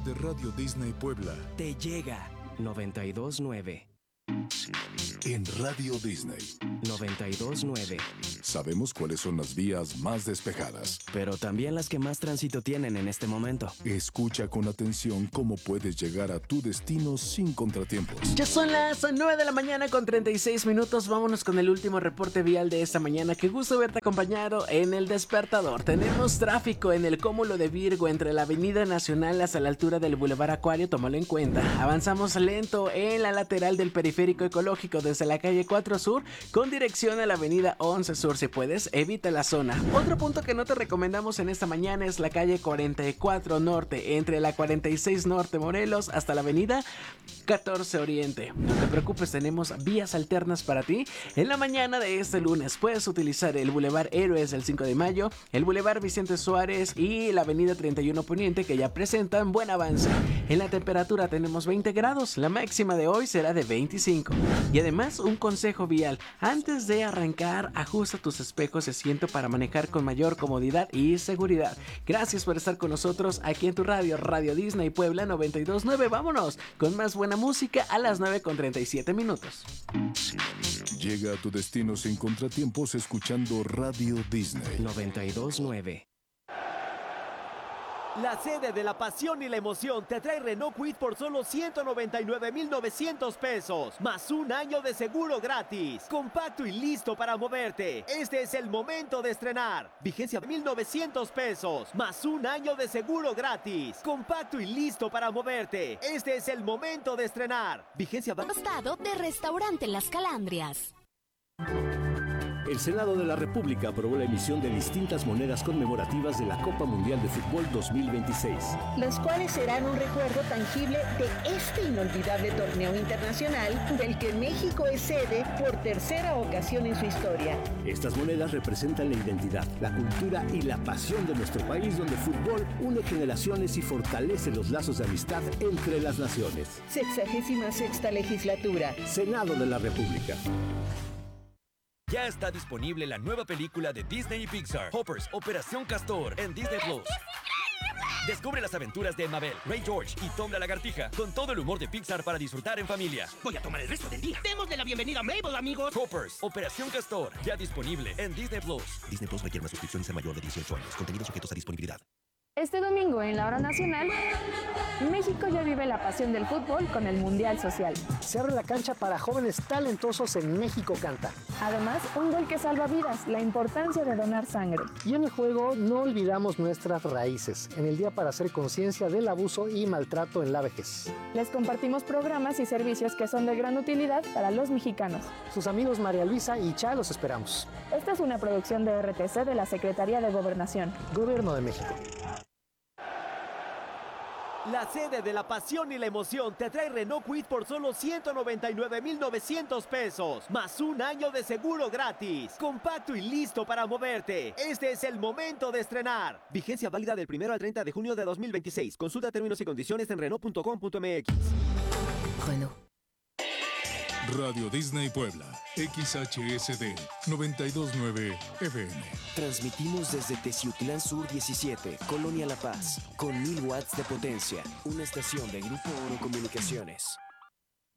de Radio Disney Puebla. Te llega 92.9. En Radio Disney 92.9. sabemos cuáles son las vías más despejadas, pero también las que más tránsito tienen en este momento. Escucha con atención cómo puedes llegar a tu destino sin contratiempos. Ya son las 9 de la mañana con 36 minutos. Vámonos con el último reporte vial de esta mañana. Qué gusto verte acompañado en El Despertador. Tenemos tráfico en el cúmulo de Virgo entre la Avenida Nacional hasta la altura del Boulevard Acuario, tómalo en cuenta. Avanzamos lento en la lateral del Periférico Ecológico desde la calle 4 Sur con dirección a la Avenida 11 Sur. Si puedes, evita la zona. Otro punto que no te recomendamos en esta mañana es la calle 44 Norte, entre la 46 Norte Morelos hasta la Avenida 14 Oriente. No te preocupes, tenemos vías alternas para ti. En la mañana de este lunes puedes utilizar el Boulevard Héroes del 5 de Mayo, el Boulevard Vicente Suárez y la Avenida 31 Poniente, que ya presentan buen avance. En la temperatura tenemos 20 grados, la máxima de hoy será de 25. Y además, un consejo vial: antes de arrancar, ajusta tus espejos de asiento para manejar con mayor comodidad y seguridad. Gracias por estar con nosotros aquí en tu radio, Radio Disney Puebla 92.9. Vámonos con más buena música a las 9:37 minutos. Llega a tu destino sin contratiempos escuchando Radio Disney 92.9. La sede de la pasión y la emoción te trae Renault Kwid por solo 199,900 pesos, más un año de seguro gratis. Compacto y listo para moverte. Este es el momento de estrenar. Vigencia de 1,900 pesos, más un año de seguro gratis. Compacto y listo para moverte. Este es el momento de estrenar. Vigencia... Costado de Restaurante Las Calandrias. El Senado de la República aprobó la emisión de distintas monedas conmemorativas de la Copa Mundial de Fútbol 2026. Las cuales serán un recuerdo tangible de este inolvidable torneo internacional del que México es sede por tercera ocasión en su historia. Estas monedas representan la identidad, la cultura y la pasión de nuestro país, donde el fútbol une generaciones y fortalece los lazos de amistad entre las naciones. 66ª legislatura. Senado de la República. Ya está disponible la nueva película de Disney y Pixar, Hoppers, Operación Castor, en Disney Plus. Descubre las aventuras de Mabel, Ray George y Tom la Lagartija con todo el humor de Pixar para disfrutar en familia. Voy a tomar el resto del día. Démosle la bienvenida a Mabel, amigos. Hoppers, Operación Castor, ya disponible en Disney Plus. Disney Plus requiere una suscripción y ser mayor de 18 años. Contenidos sujetos a disponibilidad. Este domingo en la hora nacional, México ya vive la pasión del fútbol con el Mundial Social. Se abre la cancha para jóvenes talentosos en México Canta. Además, un gol que salva vidas, la importancia de donar sangre. Y en el juego no olvidamos nuestras raíces, en el día para hacer conciencia del abuso y maltrato en la vejez. Les compartimos programas y servicios que son de gran utilidad para los mexicanos. Sus amigos María Luisa y Cha los esperamos. Esta es una producción de RTC de la Secretaría de Gobernación. Gobierno de México. La sede de la pasión y la emoción te trae Renault Kwid por solo 199,900 pesos, más un año de seguro gratis. Compacto y listo para moverte. Este es el momento de estrenar. Vigencia válida del 1 al 30 de junio de 2026. Consulta términos y condiciones en Renault.com.mx. Renault. Radio Disney Puebla, XHSD 92.9 FM. Transmitimos desde Teciutlán Sur 17, Colonia La Paz, con 1000 watts de potencia. Una estación de Grupo Oro Comunicaciones.